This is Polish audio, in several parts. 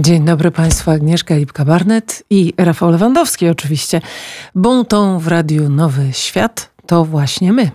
Dzień dobry Państwu, Agnieszka Lipka-Barnett i Rafał Lewandowski oczywiście. Bon ton w Radiu Nowy Świat to właśnie my.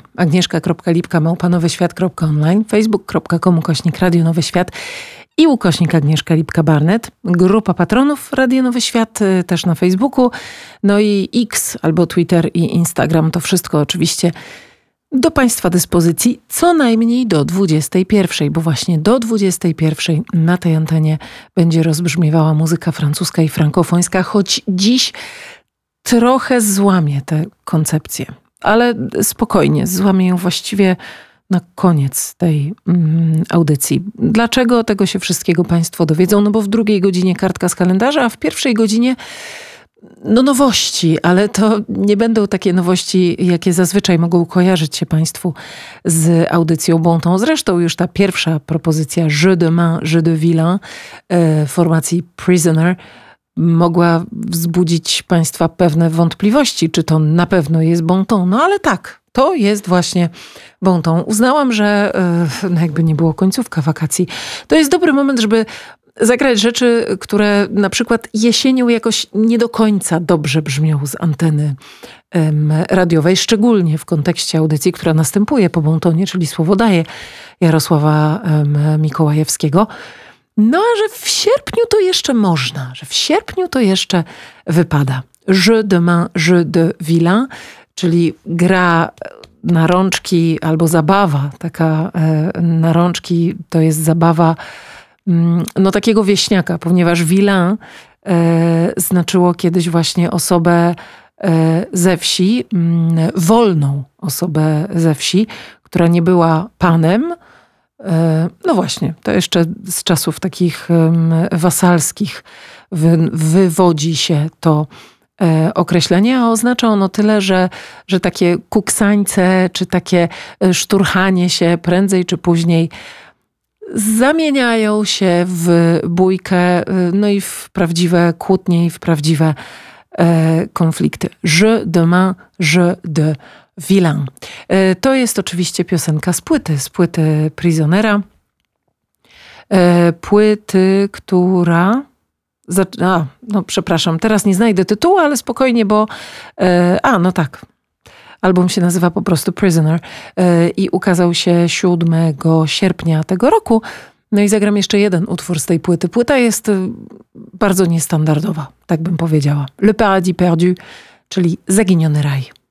Agnieszka.lipka@nowyświat.online, facebook.com/Radio Nowy Świat i / Agnieszka Lipka-Barnett. Grupa patronów Radio Nowy Świat też na Facebooku. No i X albo Twitter i Instagram. To wszystko oczywiście do Państwa dyspozycji co najmniej do 21, bo właśnie do 21 na tej antenie będzie rozbrzmiewała muzyka francuska i frankofońska, choć dziś trochę złamię tę koncepcję. Ale spokojnie, złamię ją właściwie na koniec tej audycji. Dlaczego? Tego się wszystkiego Państwo dowiedzą, no bo w drugiej godzinie kartka z kalendarza, a w pierwszej godzinie nowości, ale to nie będą takie nowości, jakie zazwyczaj mogą kojarzyć się Państwu z audycją Bon ton. Zresztą już ta pierwsza propozycja Jeu de main, Jeu de vilain formacji Prisoner mogła wzbudzić Państwa pewne wątpliwości, czy to na pewno jest bon ton. No ale tak, to jest właśnie bon ton. Uznałam, że jakby nie było końcówka wakacji, to jest dobry moment, żeby zagrać rzeczy, które na przykład jesienią jakoś nie do końca dobrze brzmią z anteny radiowej, szczególnie w kontekście audycji, która następuje po bon tonie, czyli Słowodaje Jarosława Mikołajewskiego. No a że w sierpniu to jeszcze można, że w sierpniu to jeszcze wypada. Jeu de main, jeu de vilain, czyli gra na rączki albo zabawa taka na rączki, to jest zabawa no takiego wieśniaka, ponieważ vilain znaczyło kiedyś właśnie osobę ze wsi, wolną osobę ze wsi, która nie była panem. No właśnie, to jeszcze z czasów takich wasalskich wywodzi się to określenie, a oznacza ono tyle, że takie kuksańce, czy takie szturchanie się prędzej czy później zamieniają się w bójkę, no i w prawdziwe kłótnie i w prawdziwe konflikty. Jeu de main, jeu de vilain. To jest oczywiście piosenka z płyty Prisonera. Płyty, która... no przepraszam, teraz nie znajdę tytułu, ale spokojnie, bo... no tak. Album się nazywa po prostu Prisoner i ukazał się 7 sierpnia tego roku. No i zagram jeszcze jeden utwór z tej płyty. Płyta jest bardzo niestandardowa, tak bym powiedziała. Le Paradis Perdu, czyli Zaginiony Raj.